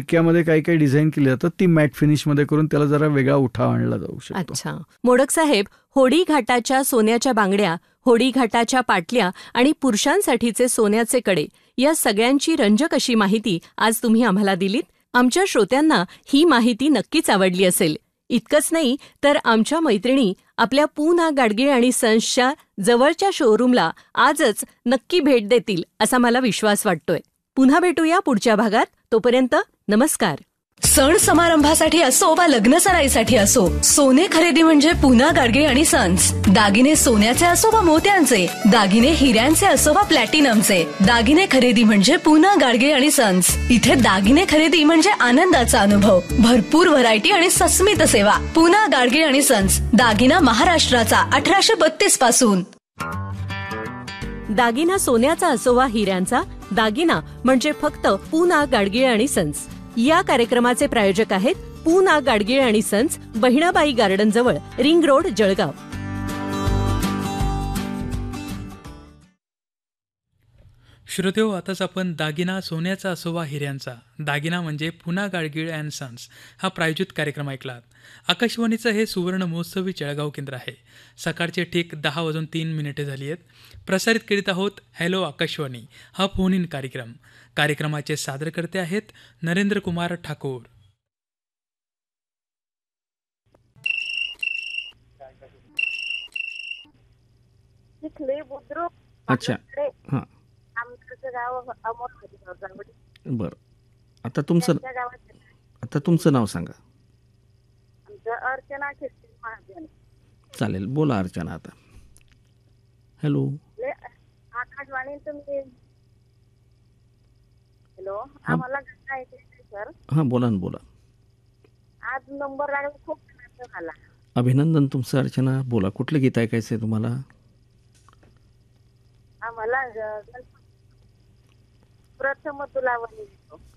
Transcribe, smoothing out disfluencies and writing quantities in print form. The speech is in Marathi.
मडक्यामध्ये काही काही डिझाईन केली जातात, ती मॅट फिनिशमध्ये करून त्याला जरा वेगळा उठाव आणला जाऊ शकतो. अच्छा. मोडक साहेब, होडी घाटाच्या सोन्याच्या बांगड्या, होडी घाटाच्या पाटल्या आणि पुरुषांसाठीचे सोन्याचे कडे या सगळ्यांची रंजक अशी माहिती आज तुम्ही आम्हाला दिलीत. आमच्या श्रोत्यांना ही माहिती नक्कीच आवडली असेल. इतकंच नाही तर आमच्या मैत्रिणी आपल्या पूना गाडगीळ आणि सन्सच्या जवळच्या शोरूमला आजच नक्की भेट देतील असा मला विश्वास वाटतोय. पुन्हा भेटूया पुढच्या भागात. तोपर्यंत नमस्कार. सण समारंभासाठी असो वा लग्न सराईसाठी असो, सोने खरेदी म्हणजे पूना गाडगीळ आणि सन्स. दागिने सोन्याचे असो वा मोत्यांचे, दागिने हिऱ्यांचे असो वा प्लॅटिनमचे, दागिने खरेदी म्हणजे पूना गाडगीळ आणि सन्स. इथे दागिने खरेदी म्हणजे आनंदाचा अनुभव, भरपूर व्हरायटी आणि सस्मित सेवा. पूना गाडगीळ आणि सन्स, दागिना महाराष्ट्राचा 1832 पासून. दागिना सोन्याचा असो वा हिऱ्यांचा, दागिना म्हणजे फक्त पूना गाडगीळ आणि सन्स. या कार्यक्रमाचे प्रायोजक आहेत पूना गाडगीळ आणि सन्स, बहिणाबाई गार्डन जवळ, रिंग रोड, जळगाव. श्रोतेहो, आताच आपण दागिना सोन्याचा असो वा हिऱ्यांचा, दागिना म्हणजे पूना गाडगीळ अँड सन्स हा प्रायोजित कार्यक्रम ऐकलात. आकाशवाणीचं हे सुवर्ण महोत्सवी जळगाव केंद्र आहे. सकाळचे ठीक 10:03 झाली आहेत. प्रसारित करीत आहोत हॅलो आकाशवाणी हा फोन इन कार्यक्रम. कार्यक्रमाचे सादरकर्ते आहेत नरेंद्र कुमार ठाकूर. अच्छा, हां, बरं. आता तुमचं नाव सांगा. अर्चना चालेल, बोला अर्चना आता. हॅलो, आकाशवाणी तुम्ही. हॅलो, आम्हाला काय सर? हां, बोला ना, बोला. आज नंबर लागला, खूप आनंद झाला. अभिनंदन तुमचं अर्चना. बोला, कुठलं गीत ऐकायचं आहे तुम्हाला? आम्हाला प्रथम तुला वनी.